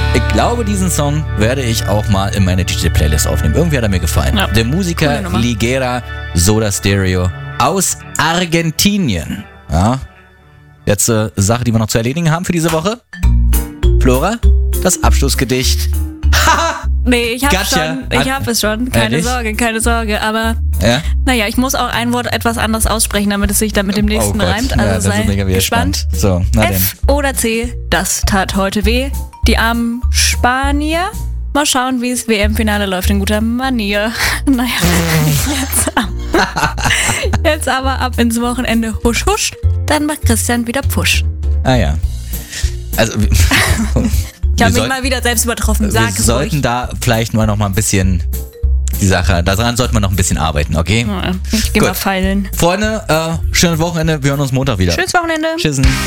Ich glaube, diesen Song werde ich auch mal in meine DJ-Playlist aufnehmen. Irgendwie hat er mir gefallen. Ja. Der Musiker Ligera Soda Stereo aus Argentinien. Ja. Jetzt Sache, die wir noch zu erledigen haben für diese Woche. Flora, das Abschlussgedicht. Nee, ich Gotcha. hab es schon. Keine Sorge. Aber Ja? naja, ich muss auch ein Wort etwas anders aussprechen, damit es sich dann mit dem nächsten reimt. Also ja, sei gespannt. So, na denn. F oder C, das tat heute weh. Die armen Spanier. Mal schauen, wie es WM-Finale läuft in guter Manier. Naja, jetzt aber ab ins Wochenende. Husch, husch. Dann macht Christian wieder Pfusch. Ah ja. Also, Ich habe mich mal wieder selbst übertroffen. Sag wir es sollten ruhig. da vielleicht mal noch mal ein bisschen die Sache, daran sollten wir noch ein bisschen arbeiten, okay? Ja, ich geh Gut. mal feilen. Freunde, schönes Wochenende, wir hören uns Montag wieder. Schönes Wochenende. Tschüssen.